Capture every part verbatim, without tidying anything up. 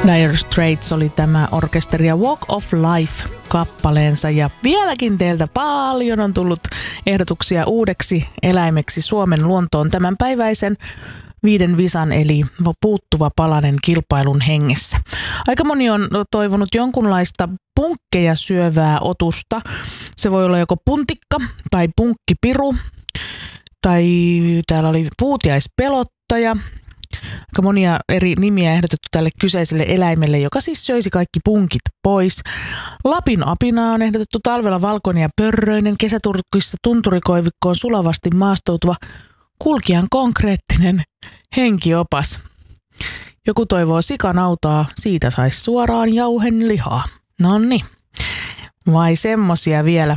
Dire Straits oli tämä orkesteri ja Walk of Life-kappaleensa. Ja vieläkin teiltä paljon on tullut ehdotuksia uudeksi eläimeksi Suomen luontoon tämänpäiväisen viiden visan eli puuttuva palanen kilpailun hengessä. Aika moni on toivonut jonkunlaista punkkeja syövää otusta. Se voi olla joko puntikka tai punkkipiru tai täällä oli puutiaispelottaja. Aika monia eri nimiä ehdotettu tälle kyseiselle eläimelle, joka siis söisi kaikki punkit pois. Lapin apina on ehdotettu talvella valkoinen ja pörröinen, kesäturkissa tunturikoivikkoon sulavasti maastoutuva, kulkijan konkreettinen henkiopas. Joku toivoo sikanautaa, siitä saisi suoraan jauhen lihaa. Nonni, vai semmosia vielä.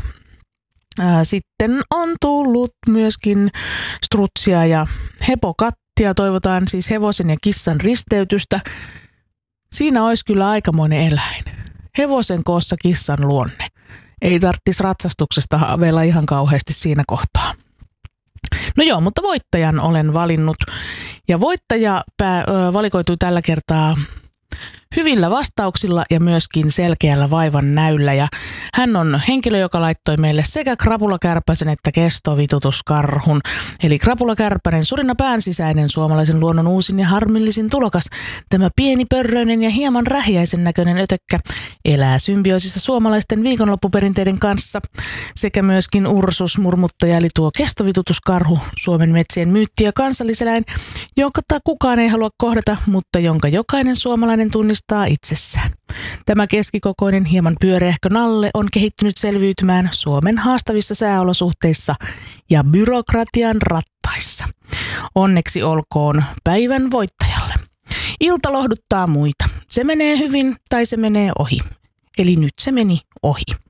Sitten on tullut myöskin strutsia ja hepokattia. Toivotaan siis hevosen ja kissan risteytystä. Siinä olisi kyllä aikamoinen eläin. Hevosen koossa kissan luonne. Ei tarvitsisi ratsastuksesta haaveilla ihan kauheasti siinä kohtaa. No joo, mutta voittajan olen valinnut. Ja voittaja pää, ö, valikoitui tällä kertaa hyvillä vastauksilla ja myöskin selkeällä vaivan näyllä. Ja hän on henkilö, joka laittoi meille sekä krapulakärpäsen että kestovitutuskarhun. Eli krapulakärpänen, surina päänsisäinen, suomalaisen luonnon uusin ja harmillisin tulokas. Tämä pieni pörröinen ja hieman rähiäisen näköinen ötökkä elää symbioosissa suomalaisten viikonloppuperinteiden kanssa. Sekä myöskin Ursus murmuttaja, eli tuo kestovitutuskarhu, Suomen metsien myytti ja kansalliseläin, jonka kukaan ei halua kohdata, mutta jonka jokainen suomalainen tunnistaa itsessään. Tämä keskikokoinen, hieman pyöreähkö nalle on kehittynyt selviytymään Suomen haastavissa sääolosuhteissa ja byrokratian rattaissa. Onneksi olkoon päivän voittajalle. Ilta lohduttaa muita. Se menee hyvin tai se menee ohi. Eli nyt se meni ohi.